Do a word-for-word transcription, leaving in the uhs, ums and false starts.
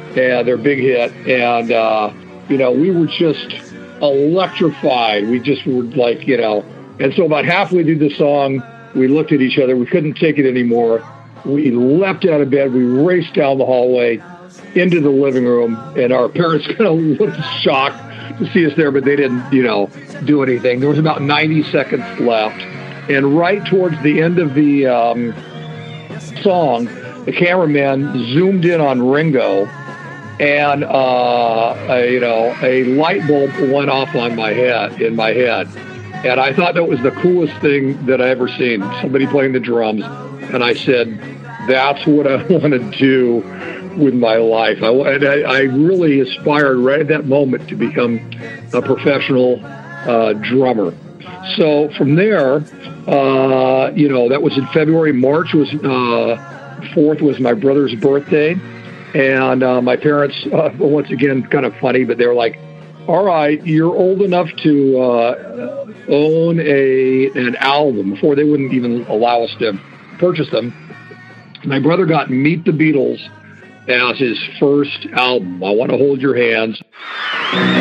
and their big hit. And, uh, you know, we were just electrified. We just were like, you know, and so about halfway through the song, we looked at each other. We couldn't take it anymore. We leapt out of bed. We raced down the hallway into the living room, and our parents kind of looked shocked to see us there, but they didn't, you know, do anything. There was about ninety seconds left, and right towards the end of the um, song, the cameraman zoomed in on Ringo, and uh, a, you know, a light bulb went off on my head, in my head, and I thought that was the coolest thing that I ever seen. Somebody playing the drums, and I said, "That's what I want to do with my life." I, I, I really aspired right at that moment to become a professional uh, drummer. So from there, uh, you know, that was in February. March was uh, fourth was my brother's birthday, and uh, my parents, uh, once again, kind of funny, but they were like, "All right, you're old enough to uh, own a an album." Before, they wouldn't even allow us to purchase them. My brother got Meet the Beatles as his first album. I Want to Hold Your Hands.